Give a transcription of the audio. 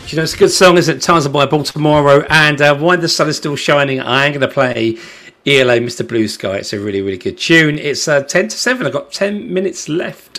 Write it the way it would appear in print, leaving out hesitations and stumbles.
You know, it's a good song, isn't it? Tarzan by Baltimore. And While the Sun is Still Shining, I am going to play ELO, Mr. Blue Sky. It's a really, really good tune. It's 10 to 7. I've got 10 minutes left.